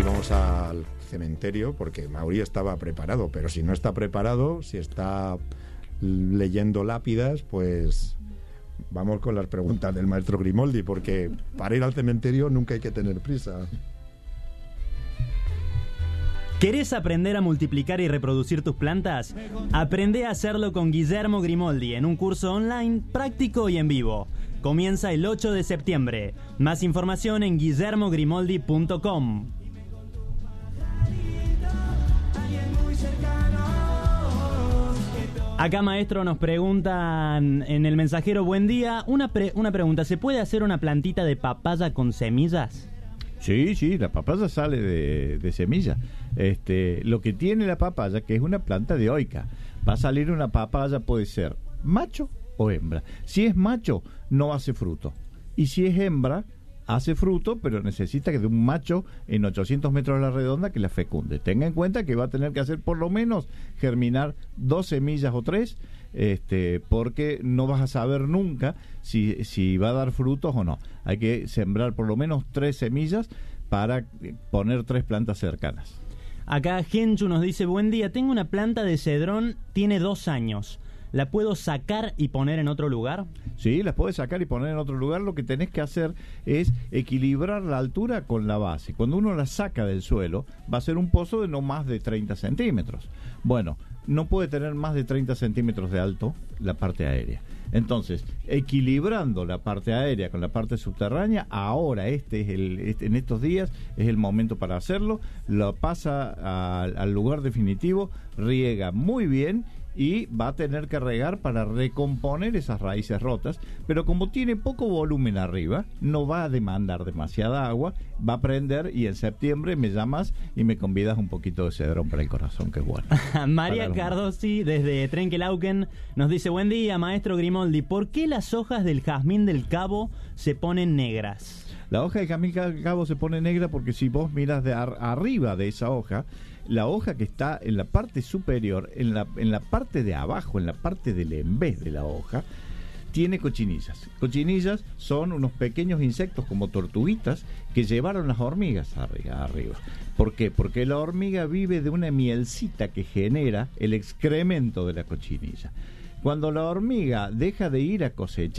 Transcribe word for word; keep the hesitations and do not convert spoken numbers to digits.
íbamos al cementerio porque Mauri estaba preparado, pero si no está preparado, si está leyendo lápidas, pues vamos con las preguntas del maestro Grimoldi, porque para ir al cementerio nunca hay que tener prisa. ¿Querés aprender a multiplicar y reproducir tus plantas? Aprende a hacerlo con Guillermo Grimoldi en un curso online práctico y en vivo. Comienza el ocho de septiembre. Más información en guillermo grimoldi punto com. Acá, maestro, nos preguntan en el mensajero, buen día, una, pre- una pregunta, ¿se puede hacer una plantita de papaya con semillas? Sí, sí, la papaya sale de, de semilla. Este, lo que tiene la papaya, que es una planta dioica, va a salir una papaya, puede ser macho o hembra. Si es macho, no hace fruto. Y si es hembra, hace fruto, pero necesita que de un macho en ochocientos metros a la redonda que la fecunde. Tenga en cuenta que va a tener que hacer por lo menos germinar dos semillas o tres, este, porque no vas a saber nunca si, si va a dar frutos o no. Hay que sembrar por lo menos tres semillas para poner tres plantas cercanas. Acá Genchu nos dice, buen día, tengo una planta de cedrón, tiene dos años. ¿La puedo sacar y poner en otro lugar? Sí, las puedes sacar y poner en otro lugar. Lo que tenés que hacer es equilibrar la altura con la base. Cuando uno la saca del suelo, va a ser un pozo de no más de treinta centímetros. Bueno, no puede tener más de treinta centímetros de alto la parte aérea. Entonces, equilibrando la parte aérea con la parte subterránea, ahora este es el este, en estos días es el momento para hacerlo. Lo pasa a, al lugar definitivo, riega muy bien y va a tener que regar para recomponer esas raíces rotas, pero como tiene poco volumen arriba, no va a demandar demasiada agua, va a prender y en septiembre me llamas y me convidas un poquito de cedrón para el corazón, que es bueno. María Cardosi, desde Trenquelauquen, nos dice, buen día, maestro Grimoldi, ¿por qué las hojas del jazmín del cabo se ponen negras? La hoja del jazmín del cabo se pone negra porque si vos miras de ar- arriba de esa hoja, la hoja que está en la parte superior, en la, en la parte de abajo, en la parte del embés de la hoja, tiene cochinillas. Cochinillas son unos pequeños insectos como tortuguitas que llevaron las hormigas arriba, arriba. ¿Por qué? Porque la hormiga vive de una mielcita que genera el excremento de la cochinilla. Cuando la hormiga deja de ir a cosechar,